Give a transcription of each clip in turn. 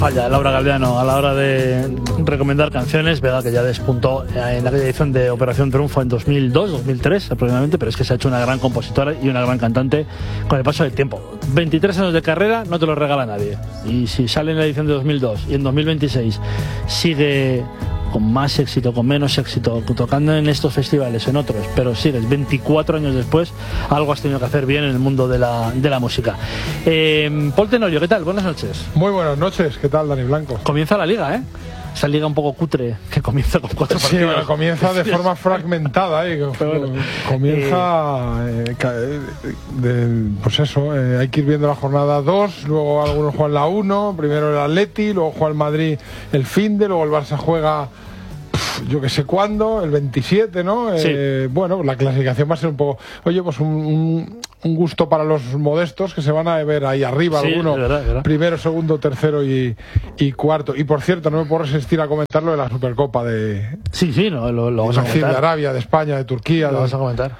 Falla Laura Galdeano a la hora de recomendar canciones. Vega, que ya despuntó en aquella edición de Operación Triunfo en 2002, 2003 aproximadamente, pero es que se ha hecho una gran compositora y una gran cantante con el paso del tiempo. 23 años de carrera no te lo regala nadie. Y si sale en la edición de 2002 y en 2026 sigue con más éxito, con menos éxito, tocando en estos festivales, en otros, pero sigues 24 años después, algo has tenido que hacer bien en el mundo de la música. Paul Tenorio, ¿qué tal? Buenas noches. Muy buenas noches, ¿qué tal, Dani Blanco? Comienza la liga, ¿eh? Esa liga un poco cutre, que comienza con 4 partidos. Sí, bueno, comienza de forma fragmentada, comienza pues eso, hay que ir viendo la jornada 2, luego algunos juegan la 1, primero el Atleti, luego juega el Madrid el finde, luego el Barça juega yo que sé cuándo, el 27, ¿no? Sí. Bueno, la clasificación va a ser un poco, oye, pues un gusto para los modestos que se van a ver ahí arriba, sí, alguno, verdad. Primero, segundo, tercero y cuarto. Y por cierto, no me puedo resistir a comentar lo de la Supercopa de... Sí, no, lo vamos a comentar. De Arabia, de España, de Turquía. Lo vamos a comentar.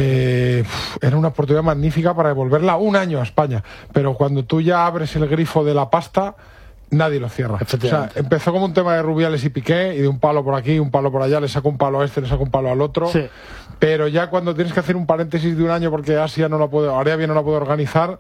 Era una oportunidad magnífica para devolverla un año a España. Pero cuando tú ya abres el grifo de la pasta, nadie lo cierra. O sea, empezó como un tema de Rubiales y Piqué, y de un palo por aquí, un palo por allá, le saco un palo a este, le saco un palo al otro. Sí. Pero ya cuando tienes que hacer un paréntesis de un año porque Arabia no la puede organizar,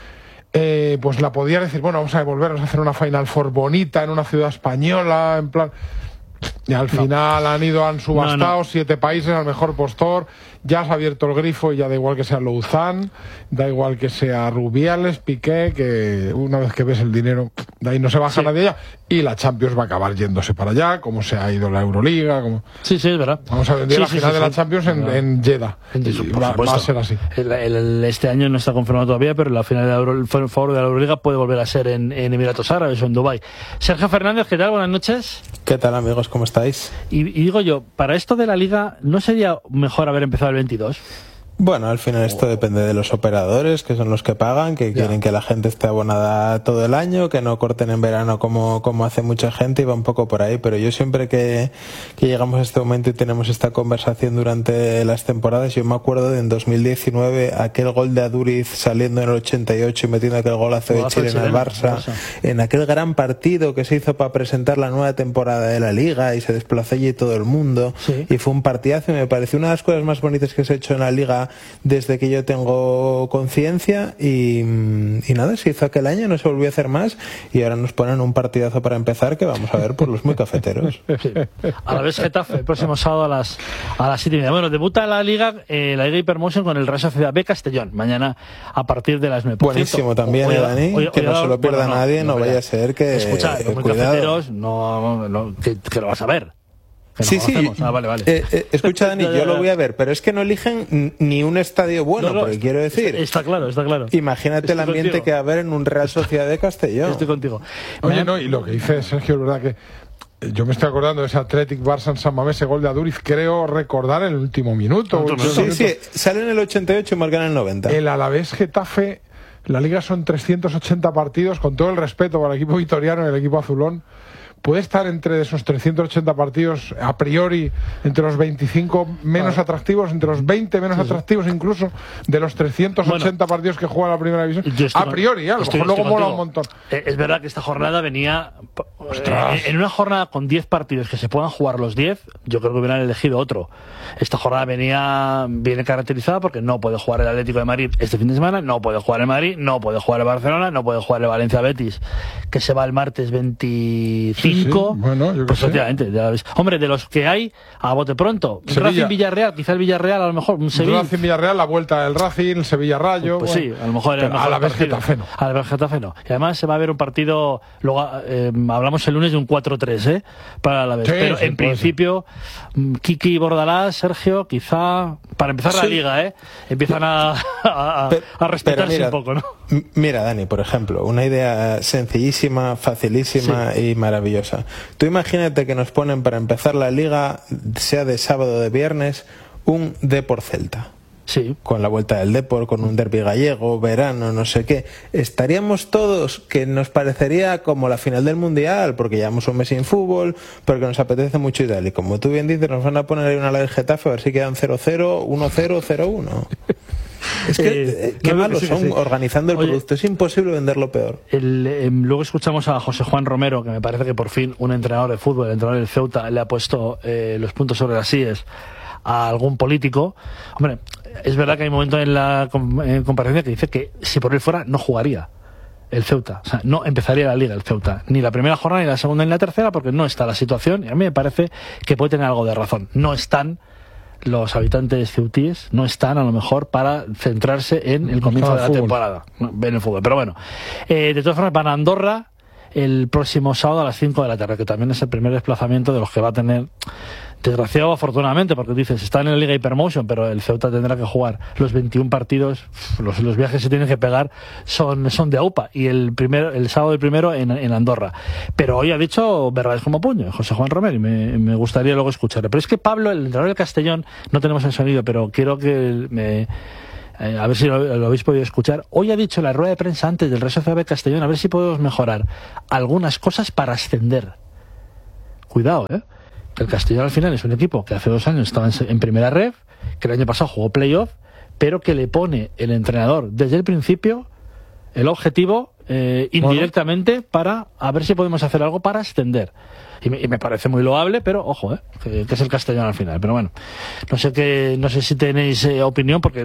pues la podía decir, bueno, vamos a devolvernos a hacer una Final Four bonita en una ciudad española, en plan... Y al final han subastado 7 países al mejor postor, ya se ha abierto el grifo y ya da igual que sea Louzán, da igual que sea Rubiales, Piqué, que una vez que ves el dinero, de ahí no se baja nadie ya, y la Champions va a acabar yéndose para allá, como se ha ido la Euroliga, como... Sí, es verdad. Vamos a ver la final de la Champions en Jeddah. Va a ser así. Este año no está confirmado todavía, pero la final el favor de la Euroliga puede volver a ser en Emiratos Árabes o en Dubái. Sergio Fernández, ¿qué tal? Buenas noches. ¿Qué tal, amigos? ¿Cómo estáis? Y digo yo, para esto de la Liga, ¿no sería mejor haber empezado el 22? Bueno, al final esto depende de los operadores, que son los que pagan, que quieren que la gente esté abonada todo el año, que no corten en verano como hace mucha gente, y va un poco por ahí. Pero yo siempre que llegamos a este momento y tenemos esta conversación durante las temporadas, yo me acuerdo de en 2019 aquel gol de Aduriz saliendo en el 88 y metiendo aquel golazo de Chile en el Barça, en aquel gran partido que se hizo para presentar la nueva temporada de la Liga, y se desplazó allí todo el mundo, y fue un partidazo, y me pareció una de las cosas más bonitas que se ha hecho en la Liga desde que yo tengo conciencia, y nada, se hizo aquel año, no se volvió a hacer más, y ahora nos ponen un partidazo para empezar que vamos a ver por los muy cafeteros. Sí. Alavés Getafe, el próximo sábado a las 7:30. Bueno, debuta la Liga Hypermotion con el Real Sociedad B Castellón, mañana a partir de las 9. Buenísimo también, Dani, que no se lo pierda nadie, no vaya a ser que... Escucha, los muy cafeteros, que lo vas a ver. Sí. Vale. Escucha, Dani, yo lo voy a ver, pero es que no eligen ni un estadio bueno, porque quiero decir... Está claro. Imagínate el ambiente que va a haber en un Real Sociedad de Castellón. Estoy contigo. Oye, y lo que dice Sergio, es verdad que yo me estoy acordando de ese Athletic Barça en San Mamés, ese gol de Aduriz, creo recordar en el último minuto. Sí, sale en el 88 y marcan en el 90. El Alavés Getafe, la Liga son 380 partidos, con todo el respeto para el equipo vitoriano y el equipo azulón. Puede estar entre esos 380 partidos, a priori, entre los 25 menos atractivos, entre los 20 menos atractivos incluso, de los 380 partidos que juega la primera división. A priori, a lo mejor luego mola un montón. Es verdad que esta jornada venía... en una jornada con 10 partidos que se puedan jugar los 10, yo creo que hubieran elegido otro. Esta jornada viene caracterizada porque no puede jugar el Atlético de Madrid este fin de semana, no puede jugar el Madrid, no puede jugar el Barcelona, no puede jugar el Valencia Betis, que se va el martes 25. Bueno, yo pues efectivamente, ya ves. Hombre, de los que hay, a bote pronto, Racing Villarreal, quizá el Villarreal, a lo mejor un Sevilla. Racing Villarreal, la vuelta del Racing, el Sevilla Rayo. Pues sí, a lo mejor a la vez Getafe no. A la vez Getafe no. Y además se va a ver un partido, luego hablamos el lunes de un 4-3, para la vez. Pero en principio, Kiki y Bordalás, Sergio, quizá, para empezar la Liga, empiezan a respetarse un poco, ¿no? Mira, Dani, por ejemplo, una idea sencillísima, facilísima y maravillosa. Tú imagínate que nos ponen para empezar la Liga, sea de sábado o de viernes, un Depor Celta. Sí. Con la vuelta del Depor, con un derbi gallego, verano, no sé qué. Estaríamos todos, que nos parecería como la final del Mundial, porque llevamos un mes sin fútbol, pero que nos apetece mucho y tal. Y como tú bien dices, nos van a poner ahí una Alavés Getafe, a ver si quedan 0-0, 1-0, 0-1. Es que qué malos son organizando el producto. Es imposible venderlo peor. Luego escuchamos a José Juan Romero, que me parece que por fin un entrenador de fútbol, el entrenador del Ceuta, le ha puesto los puntos sobre las íes a algún político. Hombre, es verdad que hay un momento en la comparecencia que dice que si por él fuera no jugaría el Ceuta, o sea, no empezaría la Liga el Ceuta, ni la primera jornada, ni la segunda, ni la tercera, porque no está la situación, y a mí me parece que puede tener algo de razón. No están los habitantes ceutíes, no están a lo mejor para centrarse en el comienzo de la temporada, en el fútbol. Pero bueno, de todas formas van a Andorra el próximo sábado a las 5 de la tarde, que también es el primer desplazamiento de los que va a tener, desgraciado o afortunadamente, porque dices, están en la Liga Hypermotion, pero el Ceuta tendrá que jugar los 21 partidos, los viajes que se tienen que pegar son de AUPA, y el sábado el primero en Andorra. Pero hoy ha dicho verdades como puño José Juan Romero, y me gustaría luego escucharle. Pero es que Pablo, el entrenador del Castellón, no tenemos el sonido, pero quiero que a ver si lo habéis podido escuchar. Hoy ha dicho en la rueda de prensa antes del Real Sociedad de Castellón, a ver si podemos mejorar algunas cosas para ascender. Cuidado, que el Castellón al final es un equipo que hace 2 años estaba en primera ref, que el año pasado jugó playoff, pero que le pone el entrenador desde el principio el objetivo indirectamente para a ver si podemos hacer algo para ascender. Y me parece muy loable, pero ojo, que es el Castellón al final. Pero bueno, no sé si tenéis opinión, porque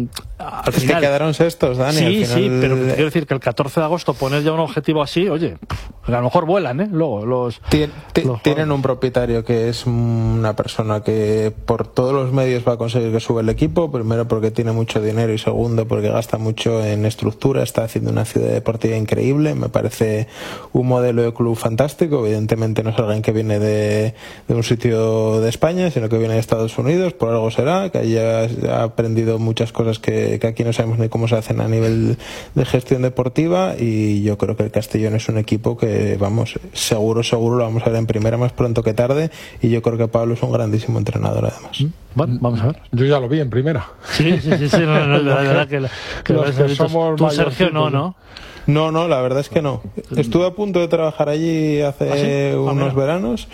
al final... que quedaron sextos, Dani. Sí, sí, pero quiero decir que el 14 de agosto poner ya un objetivo así, oye, a lo mejor vuelan, luego tienen un propietario que es una persona que por todos los medios va a conseguir que suba el equipo, primero porque tiene mucho dinero y segundo porque gasta mucho en estructura, está haciendo una ciudad deportiva increíble, me parece un modelo de club fantástico. Evidentemente no es alguien que viene de un sitio de España, sino que viene de Estados Unidos, por algo será, que haya aprendido muchas cosas que aquí no sabemos ni cómo se hacen a nivel de gestión deportiva, y yo creo que el Castellón es un equipo que, vamos, seguro lo vamos a ver en primera más pronto que tarde, y yo creo que Pablo es un grandísimo entrenador además. Bueno, vamos a ver. Yo ya lo vi en primera. Sí, no, la verdad que somos tú, Sergio, no. No, la verdad es que no. Estuve a punto de trabajar allí hace unos veranos,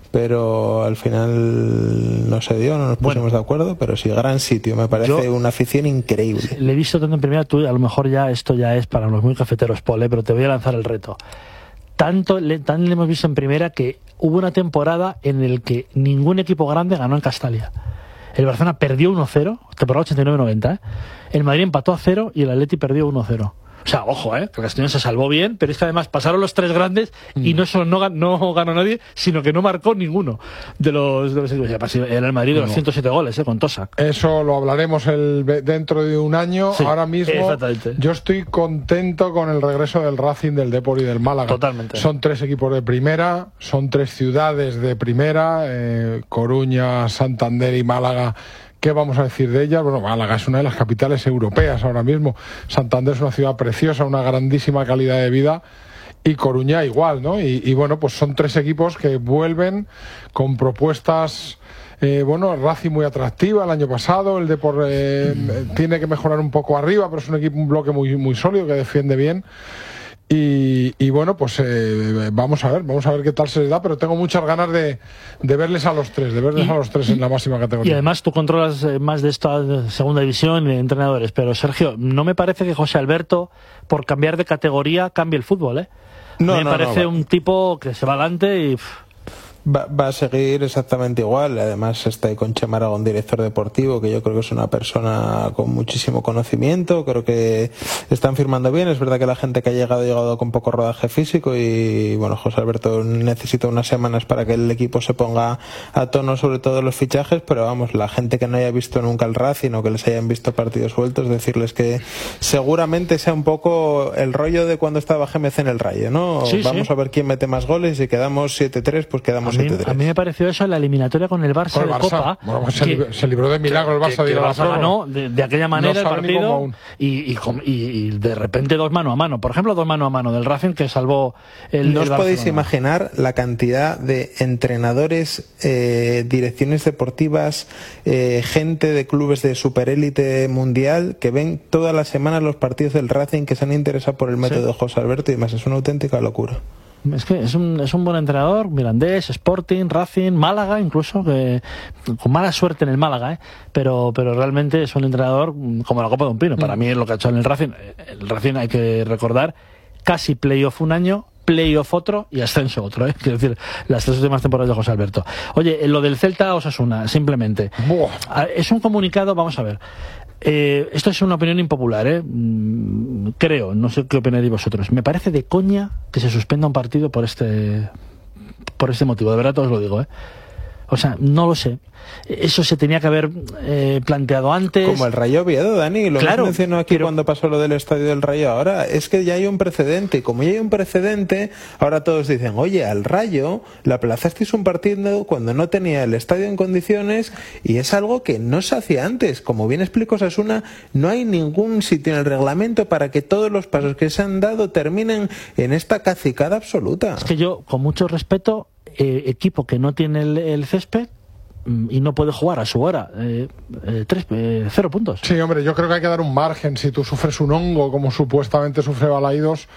pero al final no se dio, no nos pusimos de acuerdo, pero sí, gran sitio, me parece una afición increíble. Le he visto tanto en primera, tú a lo mejor esto ya es para los muy cafeteros, Paul, pero te voy a lanzar el reto. Tan le hemos visto en primera que hubo una temporada en la que ningún equipo grande ganó en Castalia. El Barcelona perdió 1-0, temporada 89-90, el Madrid empató a 0 y el Atleti perdió 1-0. O sea, ojo, que el Castellón se salvó bien, pero es que además pasaron los 3 grandes y no solo no ganó nadie, sino que no marcó ninguno de los equipos. Era el Madrid de los 107 goles, con Tosak. Eso lo hablaremos dentro de un año. Sí, ahora mismo yo estoy contento con el regreso del Racing, del Depor y del Málaga. Totalmente. Son 3 equipos de primera, son 3 ciudades de primera, Coruña, Santander y Málaga. ¿Qué vamos a decir de ellas? Bueno, Málaga es una de las capitales europeas ahora mismo. Santander es una ciudad preciosa, una grandísima calidad de vida. Y Coruña igual, ¿no? Y bueno, pues son 3 equipos que vuelven con propuestas... Racing muy atractiva el año pasado. El Depor tiene que mejorar un poco arriba, pero es un bloque muy sólido que defiende bien. Y bueno, pues vamos a ver qué tal se les da, pero tengo muchas ganas de verles a los 3, en la máxima categoría. Y además tú controlas más de esta segunda división de entrenadores, pero Sergio, no me parece que José Alberto, por cambiar de categoría, cambie el fútbol, me parece un tipo que se va adelante y... Va a seguir exactamente igual. Además está ahí con Chema Aragón, director deportivo, que yo creo que es una persona con muchísimo conocimiento. Creo que están firmando bien. Es verdad que la gente que ha llegado con poco rodaje físico, y bueno, José Alberto necesita unas semanas para que el equipo se ponga a tono, sobre todo los fichajes, pero vamos, la gente que no haya visto nunca el Racing o que les hayan visto partidos sueltos, decirles que seguramente sea un poco el rollo de cuando estaba GMC en el Rayo, ¿no? Vamos a ver quién mete más goles, y si quedamos 7-3, pues quedamos 7-3. A mí me pareció eso en la eliminatoria con el Barça de Copa. Bueno, pues se libró de milagro el Barça, que el Barça ganó de aquella manera el partido, y de repente 2 mano a mano. Por ejemplo, 2 mano a mano del Racing, que salvó el No os Barcelona. Podéis imaginar la cantidad de entrenadores, direcciones deportivas, gente de clubes de superélite mundial que ven todas las semanas los partidos del Racing, que se han interesado por el método de José Alberto, y más, es una auténtica locura. Es que es un buen entrenador, Mirandés, Sporting, Racing, Málaga incluso, que con mala suerte en el Málaga, pero realmente es un entrenador como la copa de un pino. Para mí es lo que ha hecho en el Racing hay que recordar, casi playoff un año, playoff otro y ascenso otro, quiero decir, las 3 últimas temporadas de José Alberto. Oye, lo del Celta Osasuna, simplemente. Es un comunicado, vamos a ver. Esto es una opinión impopular, creo, no sé qué opináis vosotros. Me parece de coña que se suspenda un partido por este motivo, de verdad os lo digo, O sea, no lo sé. Eso se tenía que haber planteado antes. Como el Rayo Oviedo, Dani, lo claro, hemos mencionado aquí cuando pasó lo del estadio del Rayo. Ahora es que ya hay un precedente, y como ya hay un precedente, ahora todos dicen, oye, al Rayo le aplazasteis un partido cuando no tenía el estadio en condiciones, y es algo que no se hacía antes. Como bien explicó Osasuna, no hay ningún sitio en el reglamento para que todos los pasos que se han dado terminen en esta cacicada absoluta. Es que yo, con mucho respeto, equipo que no tiene el césped y no puede jugar a su hora, 0 puntos. Sí, hombre, yo creo que hay que dar un margen. Si tú sufres un hongo, como supuestamente sufre Balaidos,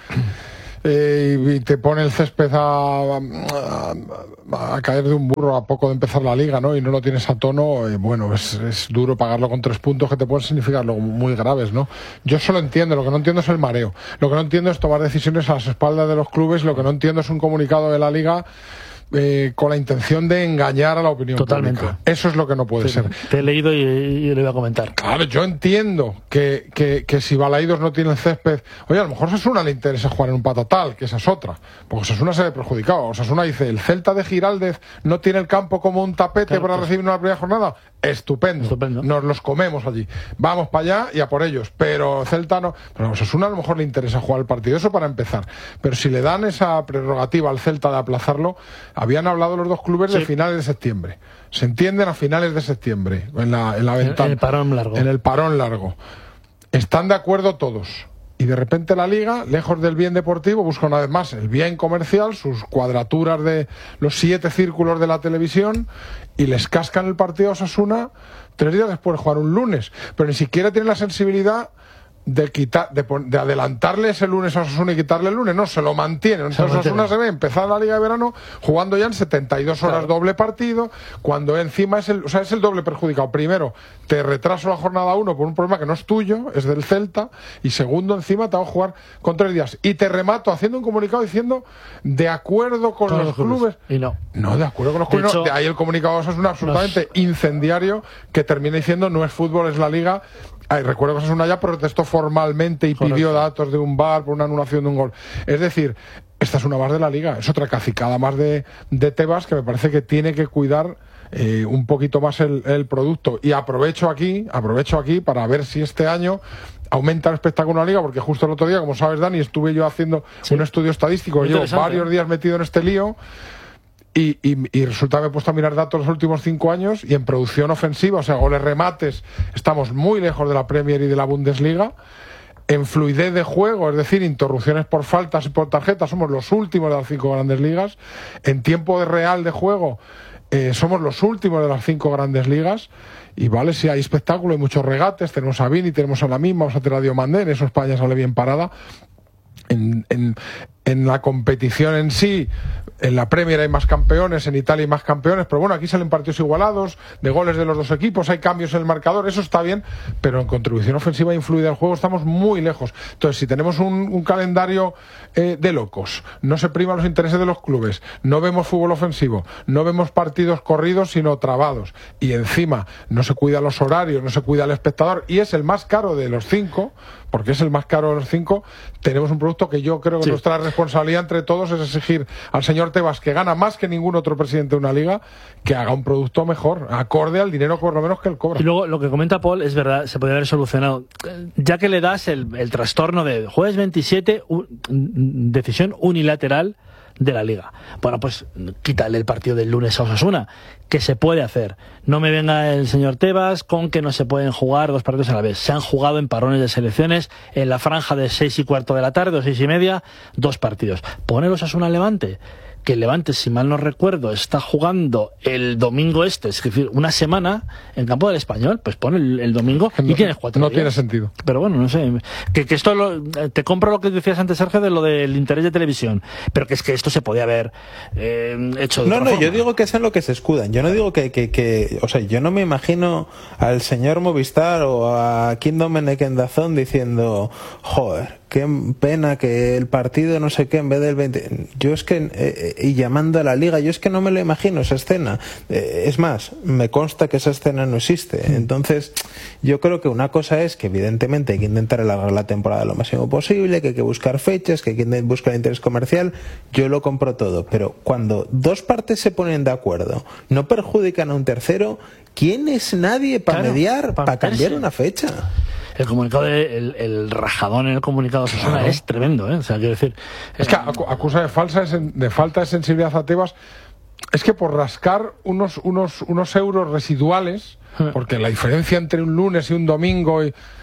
y te pone el césped a caer de un burro a poco de empezar la liga, ¿no? Y no lo tienes a tono, bueno, es duro pagarlo con 3 puntos que te pueden significar luego muy graves, ¿no? Yo solo entiendo, lo que no entiendo es el mareo. Lo que no entiendo es tomar decisiones a las espaldas de los clubes. Lo que no entiendo es un comunicado de la liga con la intención de engañar a la opinión pública. Eso es lo que no puede ser. Te he leído y le voy a comentar. Claro, yo entiendo que si Balaidos no tiene el césped, oye, a lo mejor a Osasuna le interesa jugar en un Patatal, que esa es otra, porque Osasuna se ve perjudicado. Osasuna dice, el Celta de Giraldez no tiene el campo como un tapete para recibir una primera jornada. Estupendo. Nos los comemos allí. Vamos para allá y a por ellos. Pero Celta no. Pero a Osasuna a lo mejor le interesa jugar el partido. Eso para empezar. Pero si le dan esa prerrogativa al Celta de aplazarlo, habían hablado los dos clubes de finales de septiembre. Se entienden a finales de septiembre, en la ventana. En el parón largo. En el parón largo. Están de acuerdo todos. Y de repente la Liga, lejos del bien deportivo, busca una vez más el bien comercial, sus cuadraturas de los 7 círculos de la televisión, y les cascan el partido a Osasuna 3 días después de jugar un lunes. Pero ni siquiera tienen la sensibilidad de adelantarle ese lunes a Osasuna y quitarle el lunes. No, se lo mantienen. Entonces Osasuna se ve empezar la Liga de Verano jugando ya en 72 horas doble partido, cuando encima es el doble perjudicado. Primero, te retraso la jornada 1 por un problema que no es tuyo, es del Celta, y segundo, encima te hago jugar con 3 días. Y te remato haciendo un comunicado diciendo de acuerdo con los clubes. Y no, de acuerdo con los clubes. De ahí el comunicado de Osasuna absolutamente incendiario, que termina diciendo no es fútbol, es la Liga. Recuerdo que Osasuna ya protestó formalmente y pidió datos de un VAR por una anulación de un gol. Es decir, esta es una más de la Liga, es otra cacicada más de Tebas, que me parece que tiene que cuidar un poquito más el producto. Y aprovecho aquí para ver si este año aumenta el espectáculo de la Liga, porque justo el otro día, como sabes, Dani, estuve yo haciendo un estudio estadístico. Llevo varios días metido en este lío. Y resulta que me he puesto a mirar datos los últimos 5 años, y en producción ofensiva, o sea, goles, remates, estamos muy lejos de la Premier y de la Bundesliga. En fluidez de juego, es decir, interrupciones por faltas y por tarjetas, somos los últimos de las 5 grandes ligas. En tiempo real de juego, somos los últimos de las 5 grandes ligas. Y vale, si hay espectáculo, hay muchos regates, tenemos a Vini, tenemos a la misma, vamos a tener a Diomandé, en eso España sale bien parada. En la competición en sí, en la Premier hay más campeones, en Italia hay más campeones, pero bueno, aquí salen partidos igualados, de goles de los dos equipos, hay cambios en el marcador, eso está bien, pero en contribución ofensiva e fluidez del juego estamos muy lejos. Entonces, si tenemos un calendario de locos, no se priman los intereses de los clubes, no vemos fútbol ofensivo, no vemos partidos corridos sino trabados, y encima no se cuida los horarios, no se cuida el espectador, y es el más caro de los 5, porque es el más caro de los 5, tenemos un producto que yo creo que nuestra responsabilidad entre todos es exigir al señor Tebas, que gana más que ningún otro presidente de una liga, que haga un producto mejor, acorde al dinero por lo menos que él cobra. Y luego lo que comenta Paul es verdad, se podría haber solucionado, ya que le das el trastorno de jueves 27, decisión unilateral de la Liga. Bueno, pues quítale el partido del lunes a Osasuna, que se puede hacer. No me venga el señor Tebas con que no se pueden jugar 2 partidos a la vez. Se han jugado en parones de selecciones, en la franja de 6:15 de la tarde o 6:30, 2 partidos. Pone Osasuna al Levante, que el Levante, si mal no recuerdo, está jugando el domingo es decir, una semana en campo del Español, pues pone el domingo y tienes 4 días. No tiene sentido. Pero bueno, no sé, que esto te compro lo que decías antes, Sergio, de lo del interés de televisión, pero que es que esto se podía haber hecho de otra forma. Yo digo que es en lo que se escudan. Yo no digo o sea, yo no me imagino al señor Movistar o a Kim Domenech en DAZN diciendo, joder, qué pena que el partido no sé qué en vez del 20. Yo es que, y llamando a la liga, yo es que no me lo imagino esa escena. Es más, me consta que esa escena no existe. Entonces, yo creo que una cosa es que evidentemente hay que intentar alargar la temporada lo máximo posible, que hay que buscar fechas, que hay que buscar interés comercial. Yo lo compro todo. Pero cuando dos partes se ponen de acuerdo, no perjudican a un tercero, ¿quién es nadie para mediar, para cambiar una fecha? El comunicado, el rajadón en el comunicado de Osasuna es tremendo, ¿eh? O sea, quiero decir... Es que acusa de falta de sensibilidad a Tebas. Es que por rascar unos euros residuales, porque la diferencia entre un lunes y un domingo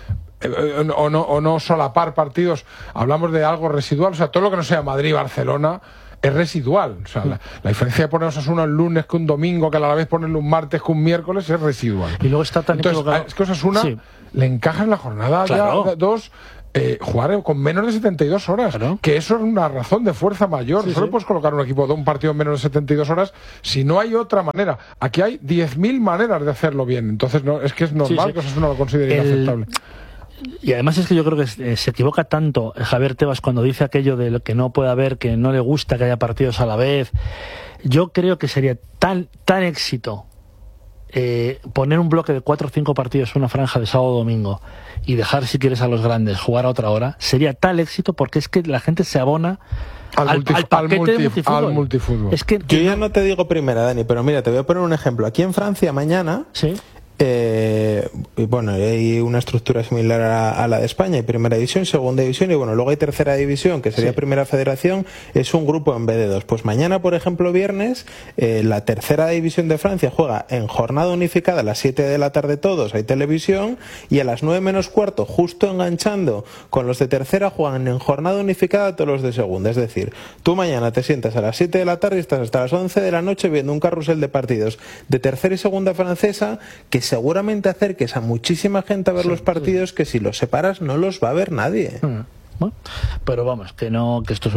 o no solapar partidos, hablamos de algo residual. O sea, todo lo que no sea Madrid-Barcelona es residual. O sea, la diferencia de poner Osasuna un lunes que un domingo, que a la vez ponerle un martes que un miércoles, es residual. Y luego está tan equivocado. Es que Osasuna le encaja en la jornada ya 2 jugar con menos de 72 horas. Claro. Que eso es una razón de fuerza mayor. Solo puedes colocar un equipo de un partido en menos de 72 horas si no hay otra manera. Aquí hay 10.000 maneras de hacerlo bien. Entonces, es que es normal que Osasuna lo considere inaceptable. Y además es que yo creo que se equivoca tanto Javier Tebas cuando dice aquello de lo que no puede haber, que no le gusta que haya partidos a la vez. Yo creo que sería tan éxito poner un bloque de 4 o 5 partidos en una franja de sábado o domingo y dejar, si quieres, a los grandes jugar a otra hora. Sería tal éxito porque es que la gente se abona al paquete de multifútbol. Es que yo ya no te digo primera, Dani, pero mira, te voy a poner un ejemplo. Aquí en Francia mañana... Sí. Bueno, hay una estructura similar a la de España. Hay primera división, segunda división y bueno, luego hay tercera división, que sería primera federación. Es un grupo en vez de 2. Pues mañana, por ejemplo, viernes, la tercera división de Francia juega en jornada unificada a las 7 de la tarde todos, hay televisión, y a las 9 menos cuarto, justo enganchando con los de tercera, juegan en jornada unificada todos los de segunda. Es decir, tú mañana te sientas a las 7 de la tarde y estás hasta las 11 de la noche viendo un carrusel de partidos de tercera y segunda francesa que seguramente acerques a muchísima gente a ver los partidos que si los separas no los va a ver nadie. Bueno, pero vamos, que esto es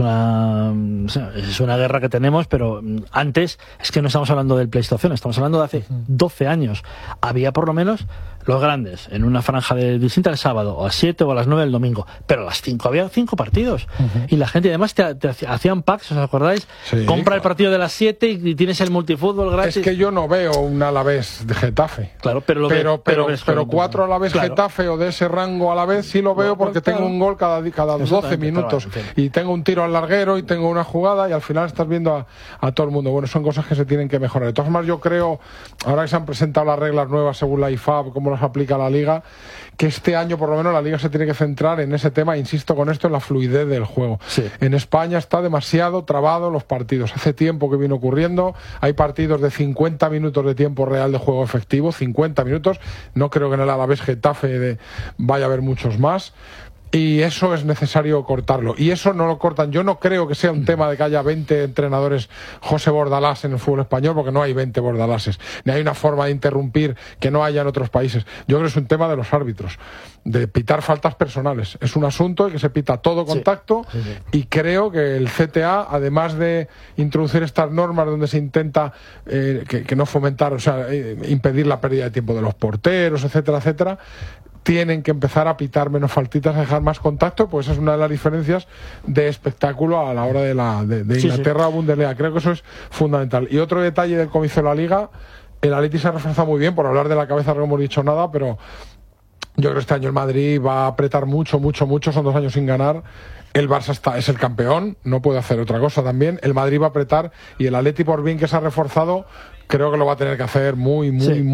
una guerra que tenemos, pero antes es que no estamos hablando del Pleistoceno, estamos hablando de hace 12 años. Había por lo menos los grandes en una franja distinta el sábado, o a las 7 o a las 9 el domingo, pero a las 5 había 5 partidos. Y la gente, además, te hacían packs, ¿os acordáis? Compra el partido de las 7 y tienes el multifútbol gratis. Es que yo no veo un Alavés de Getafe. Claro, pero 4 Alavés Getafe o de ese rango a la vez sí lo veo, porque tengo un gol cada 12 minutos y tengo un tiro al larguero y tengo una jugada y al final estás viendo a todo el mundo. Bueno, son cosas que se tienen que mejorar. De todas formas, yo creo, ahora que se han presentado las reglas nuevas según la IFAB, cómo las aplica la Liga, que este año por lo menos la Liga se tiene que centrar en ese tema, insisto con esto, en la fluidez del juego. En España está demasiado trabado los partidos. Hace tiempo que viene ocurriendo, hay partidos de 50 minutos de tiempo real de juego efectivo, 50 minutos, no creo que en el Alavés Getafe vaya a haber muchos más. Y eso es necesario cortarlo. Y eso no lo cortan. Yo no creo que sea un tema de que haya 20 entrenadores José Bordalás en el fútbol español, porque no hay 20 Bordaláses. Ni hay una forma de interrumpir que no haya en otros países. Yo creo que es un tema de los árbitros, de pitar faltas personales. Es un asunto de que se pita todo contacto y creo que el CTA, además de introducir estas normas donde se intenta que no fomentar, o sea, impedir la pérdida de tiempo de los porteros, etcétera, etcétera, tienen que empezar a pitar menos faltitas, a dejar más contacto, pues esa es una de las diferencias de espectáculo a la hora de Inglaterra o Bundesliga. Creo que eso es fundamental. Y otro detalle del comienzo de la Liga, el Atleti se ha reforzado muy bien, por hablar de la cabeza no hemos dicho nada, pero yo creo que este año el Madrid va a apretar mucho, son 2 años sin ganar. El Barça es el campeón, no puede hacer otra cosa también. El Madrid va a apretar y el Atleti, por bien que se ha reforzado, creo que lo va a tener que hacer muy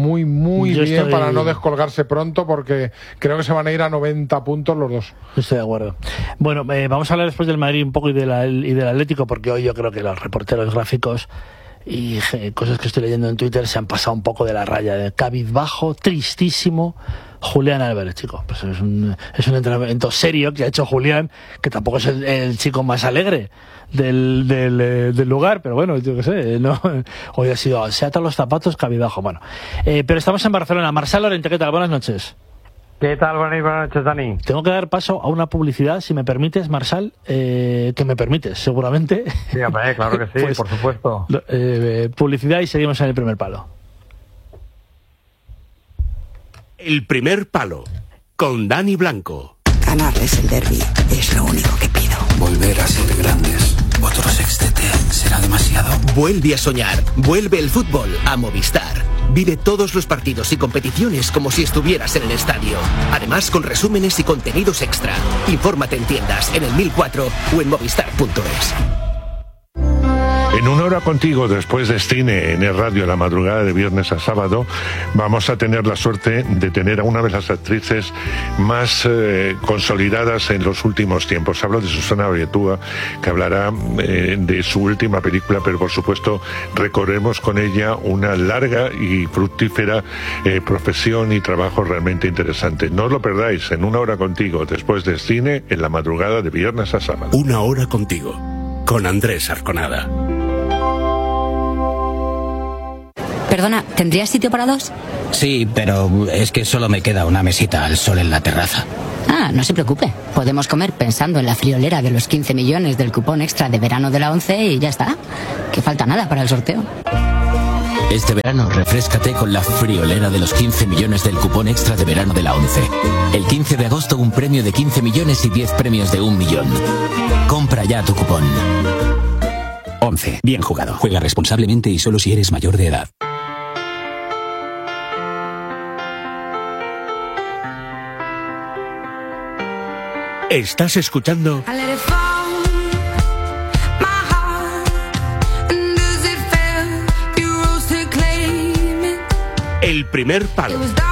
bien para no descolgarse pronto, porque creo que se van a ir a 90 puntos los dos. Estoy de acuerdo. Bueno, vamos a hablar después del Madrid un poco y del Atlético, porque hoy yo creo que los reporteros gráficos y cosas que estoy leyendo en Twitter se han pasado un poco de la raya, de cabizbajo, tristísimo. Julián Álvarez, chico, pues es un entrenamiento serio que ha hecho Julián, que tampoco es el chico más alegre del lugar, pero bueno, yo qué sé, no, hoy ha sido, se atan los zapatos, cabizbajo, bueno. Pero estamos en Barcelona. Marçal Lorente, ¿qué tal? Buenas noches. ¿Qué tal? Buenas noches, Dani. Tengo que dar paso a una publicidad, si me permites, Marçal, que me permites, seguramente. Sí, hombre, claro que sí, pues, por supuesto. Publicidad y seguimos en el primer palo. El primer palo, con Dani Blanco. Ganarles el derbi es lo único que pido. Volver a ser grandes. Otro sextete será demasiado. Vuelve a soñar. Vuelve el fútbol a Movistar. Vive todos los partidos y competiciones como si estuvieras en el estadio. Además, con resúmenes y contenidos extra. Infórmate en tiendas, en el 1004 o en movistar.es. En Una Hora Contigo, después de cine en el radio la madrugada de viernes a sábado, vamos a tener la suerte de tener a una de las actrices más consolidadas en los últimos tiempos. Hablo de Susana Abaitua, que hablará de su última película, pero por supuesto recorremos con ella una larga y fructífera profesión y trabajo realmente interesante. No os lo perdáis, en Una Hora Contigo, después de cine en la madrugada de viernes a sábado. Una Hora Contigo, con Andrés Arconada. Perdona, ¿tendrías sitio para dos? Sí, pero es que solo me queda una mesita al sol en la terraza. Ah, no se preocupe. Podemos comer pensando en la friolera de los 15 millones del cupón extra de verano de la ONCE y ya está. Que falta nada para el sorteo. Este verano refréscate con la friolera de los 15 millones del cupón extra de verano de la ONCE. El 15 de agosto un premio de 15 millones y 10 premios de 1 millón. Compra ya tu cupón. ONCE. Bien jugado. Juega responsablemente y solo si eres mayor de edad. Estás escuchando El primer palo.